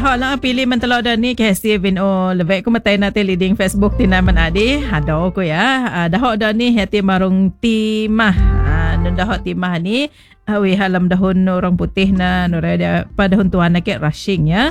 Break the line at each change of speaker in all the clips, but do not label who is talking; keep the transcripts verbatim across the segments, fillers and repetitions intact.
dah lang pilih mentelo dah ni ke Steven o lebek ko matay natin leading Facebook tinaman adi hado ko ya uh, dah dah ni hati marung timah uh, dah timah ni awi halam dahon orang putih na nurada padahon tuan na ke rushing ya.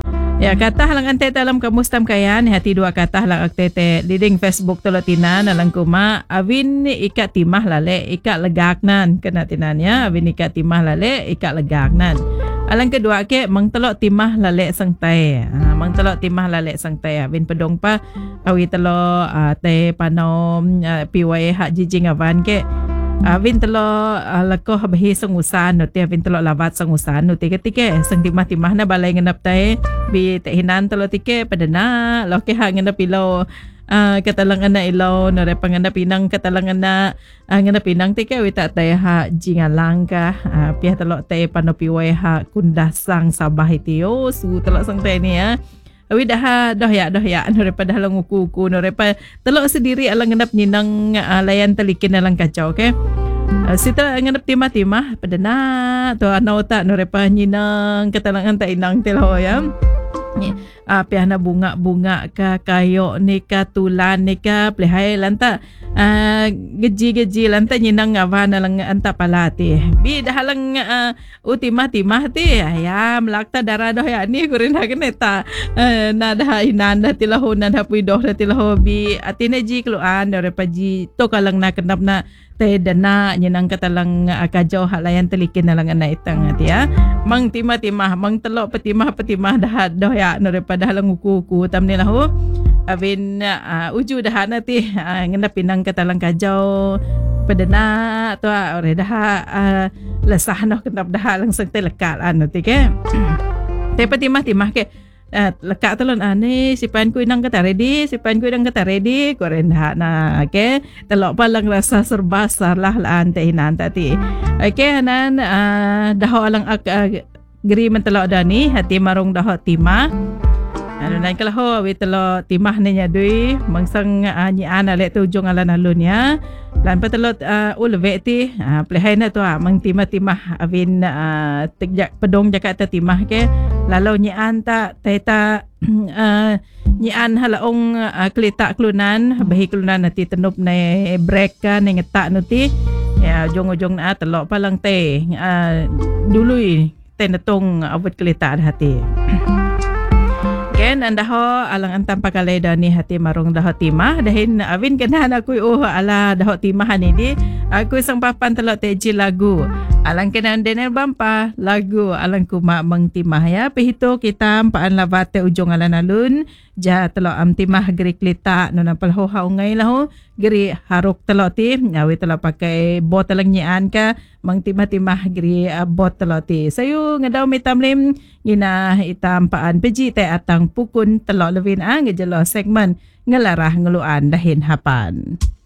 Ya kata lang ante dalam kamustam kayan hati dua kata lang aktete leading Facebook tolotina nalang kuma awin ikat timah lale ikat legaknan kena tinanya awin ikat timah lale ikat legaknan. Alang kedua ke mang telok timah lale sang tay. Ha, mang telok timah lale sang tay awin pedong pa awi telo uh, te panom uh, piwai hak jijing awan ke Avin telo uh, lakoh bahi sang usan no te avin telo lawat sang usan no te ketike sang timah-timah na balai ngenap tae bi te hinan telo tike padana lo ke ha ngenap ilo uh, katalangan na ilo no re panganap pinang katalangan na uh, ngenap pinang tike wi ta tae ha jingalang ka uh, pia telo tae panopi wai ha kundasang sabah itio su telo sang tae ni ya. Awi dah dah ya dah ya no repa dah lang uku-uku no repa telok sendiri alang ngenap ninang uh, layan telikin alang kacau ke. Uh, sita ngenap timah-timah padana to anau tak no repa ninang katalangan tak inang telo ya. Ni uh, piana bunga-bunga ka kayo ni ka tulan ni ka plehai lanta uh, geji-geji lanta ninang awan alang anta palati. Bi dah lang uh, utimah-timah ti ayam lakta darah dah ya ni kurin hagen eta uh, na dah inanda tilahu na dah puidoh dah tilahu bi atine ji keluan dah repaji to kalang na kenap na te dana ninang katalang uh, kajau hak layan telikin alang ana itang ati ya. Mang timah-timah mang telok petimah petimah dah dah ya no daripada halang uku-uku tam ni lahu avin uh, uju dah nanti uh, ngenap pinang katalang kajau pedana tu ore dah uh, lesah no kenap dah langsung te lekat anu ti ke te petimah-timah ke uh, lekat telon ane sipan ku inang kata ready sipan ku inang kata ready koren dah na ke telok palang rasa serba salah lan te hinan tadi okey nan uh, dah alang uh, geri mentelok dah ni hati marung dah timah anu nan kalau ho we telo timah ni nyadui mangsang uh, nyi ana le tu ujung alan alun ya lan petelot uh, ulve ti uh, plehai na tu ah mang timah-timah avin uh, tejak pedong jakat ta timah ke lalau nyi an ta teta uh, nyi an halaong uh, kelita klunan bahi klunan nanti tenup na brek ka ni ngetak nu ti ya ujung-ujung na telok palang te uh, dului te natong awet kelita hati ken anda ho alang antam pakalay dah ni hati marung dah timah dahin awin kenan aku oh ala dah timah ni di aku sang papan telok teji lagu alang kenan denel bampa lagu alang kuma mang timah ya pehito kita paan lavate ujung alan alun ja telok am timah geri klita no napal ho haungai lahu geri haruk telok ti ngawi telok pakai bot telang nyian ka mang timah-timah geri uh, bot telok ti sayu ngadaw mitamlim ina itam paan peji te atang pukun telok levin ang ngejelo segmen ngelarah ngeluan dahin hapan.